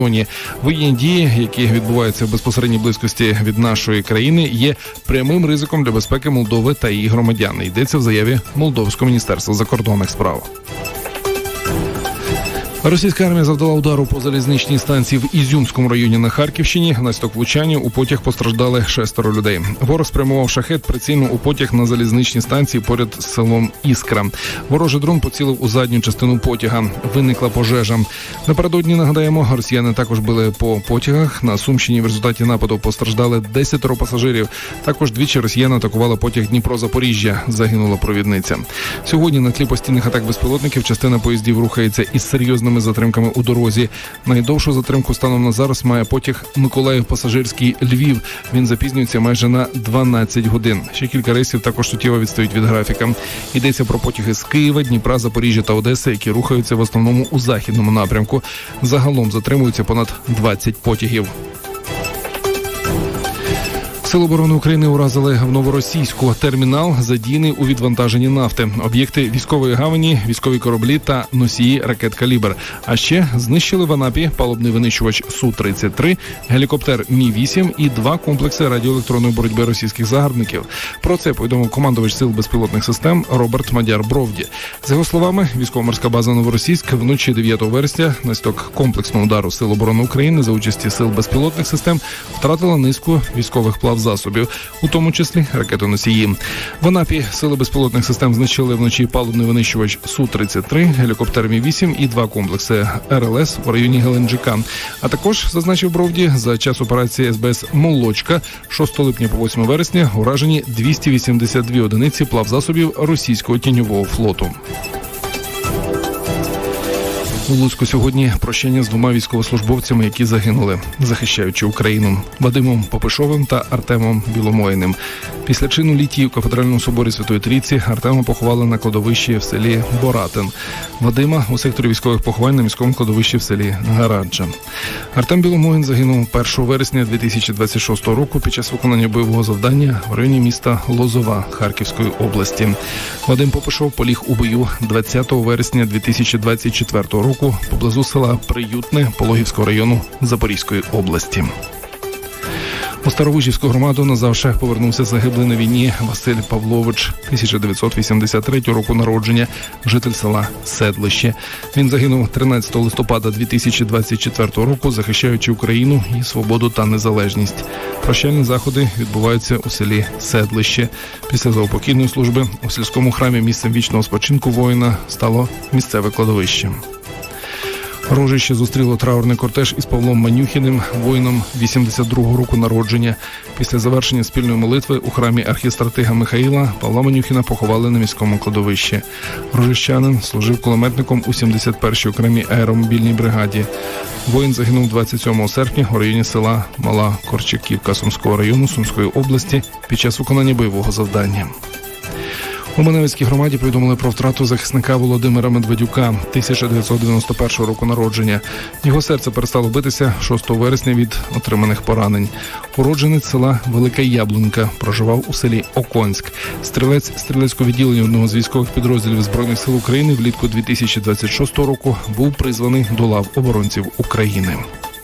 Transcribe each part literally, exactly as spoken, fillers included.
Воєнні дії, які відбуваються в безпосередній близькості від нашої країни, є прямим ризиком для безпеки Молдови та її громадян. Йдеться в заяві Молдовського міністерства закордонних справ. Російська армія завдала удару по залізничній станції в Ізюмському районі на Харківщині. Внаслідок влучання у потяг постраждали шестеро людей. Ворог спрямував шахет прицільно у потяг на залізничній станції поряд з селом Іскра. Ворожий дрон поцілив у задню частину потяга. Виникла пожежа. Напередодні, нагадаємо, росіяни також били по потягах. На Сумщині в результаті нападу постраждали десятеро пасажирів. Також двічі росіяни атакували потяг Дніпро-Запоріжжя. Загинула провідниця. Сьогодні на тлі постійних атак безпілотників частина поїздів рухається із серйозними затримками у дорозі. Найдовшу затримку станом на зараз має потяг Миколаїв-Пасажирський Львів. Він запізнюється майже на дванадцять годин. Ще кілька рейсів також суттєво відстають від графіка. Йдеться про потяги з Києва, Дніпра, Запоріжжя та Одеси, які рухаються в основному у західному напрямку. Загалом затримуються понад двадцять потягів. Сили оборони України уразили в Новоросійську термінал, задійний у відвантаженні нафти, об'єкти військової гавані, військові кораблі та носії ракет «Калібр». А ще знищили в Анапі палубний винищувач Су тридцять три, гелікоптер Мі вісім і два комплекси радіоелектронної боротьби російських загарбників. Про це повідомив командувач Сил безпілотних систем Роберт Мадяр-Бровді. За його словами, військово-морська база Новоросійськ вночі дев'ятого вересня внаслідок комплексного удару Сил оборони України за участі Сил безпілотних систем втратила низку військових плавзасобів. засобів, у тому числі ракетоносії. В Анапі сили безпілотних систем знищили вночі палубний винищувач Су тридцять три, гелікоптер Мі вісім і два комплекси Ер Ел Ес в районі Геленджика. А також, зазначив Бровді, за час операції Ес Бе Ес «Молочка» шостого липня по восьме вересня уражені двісті вісімдесят дві одиниці плавзасобів російського тіньового флоту. У Луцьку сьогодні прощання з двома військовослужбовцями, які загинули, захищаючи Україну – Вадимом Попишовим та Артемом Біломоїним. Після чину літії у Кафедральному соборі Святої Трійці Артема поховали на кладовищі в селі Боратин. Вадима – у секторі військових поховань на міському кладовищі в селі Гараджа. Артем Біломоїн загинув першого вересня дві тисячі двадцять шостого року під час виконання бойового завдання в районі міста Лозова Харківської області. Вадим Попишов поліг у бою двадцятого вересня дві тисячі двадцять четвертого року поблизу села Приютне Пологівського району Запорізької області. У Старовижівську громаду назавжди повернувся загиблий на війні Василь Павлович, тисяча дев'ятсот вісімдесят третього року народження, житель села Седлище. Він загинув тринадцятого листопада дві тисячі двадцять четвертого року, захищаючи Україну, її свободу та незалежність. Прощальні заходи відбуваються у селі Седлище. Після заупокійної служби у сільському храмі місцем вічного спочинку воїна стало місцеве кладовище. Рожище зустріло траурний кортеж із Павлом Манюхіним, воїном вісімдесят другого року народження. Після завершення спільної молитви у храмі архістратига Михаїла Павла Манюхіна поховали на міському кладовищі. Рожищанин служив кулеметником у сімдесят першій окремій аеромобільній бригаді. Воїн загинув двадцять сьомого серпня у районі села Мала Корчаківка Сумського району Сумської області під час виконання бойового завдання. У Маневицькій громаді повідомили про втрату захисника Володимира Медведюка, тисяча дев'ятсот дев'яносто першого року народження. Його серце перестало битися шостого вересня від отриманих поранень. Уродженець села Велика Яблунька, проживав у селі Оконськ. Стрілець стрілецького відділення одного з військових підрозділів Збройних сил України влітку дві тисячі двадцять шостого року був призваний до лав оборонців України.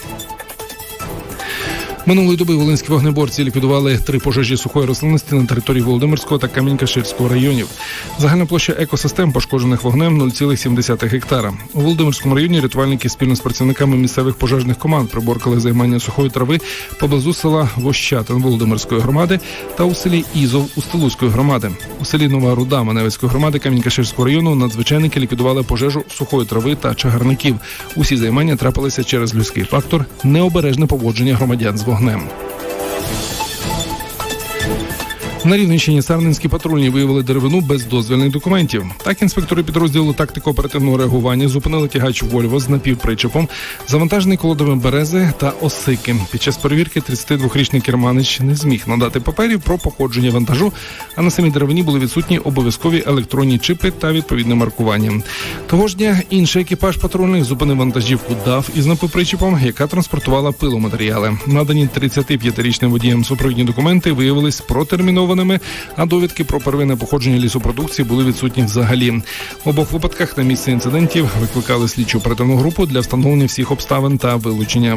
Минулої доби волинські вогнеборці ліквідували три пожежі сухої рослинності на території Володимирського та Камінь-Каширського районів. Загальна площа екосистем, пошкоджених вогнем, нуль цілих сім десятих гектара. У Володимирському районі рятувальники спільно з працівниками місцевих пожежних команд приборкали займання сухої трави поблизу села Вощатин Володимирської громади та у селі Ізов Устилузької громади. У селі Нова Руда Маневицької громади Камінь-Каширського району надзвичайники ліквідували пожежу сухої трави та чагарників. Усі займання трапилися через людський фактор – необережне поводження громадян з вогнем. На Рівненщині сарненські патрульні виявили деревину без дозвільних документів. Так інспектори підрозділу тактико-оперативного реагування зупинили тягач «Вольво» з напівпричепом, завантажений колодами берези та осики. Під час перевірки тридцятидвохрічний керманич не зміг надати паперів про походження вантажу, а на самій деревині були відсутні обов'язкові електронні чипи та відповідне маркування. Того ж дня інший екіпаж патрульних зупинив вантажівку ДАФ із напівпричепом, яка транспортувала пиломатеріали. Надані тридцятип'ятирічним водіям супровідні документи виявились протермінованими вагонами, а довідки про первинне походження лісопродукції були відсутні взагалі. В обох випадках на місце інцидентів викликали слідчо оперативну групу для встановлення всіх обставин та вилучення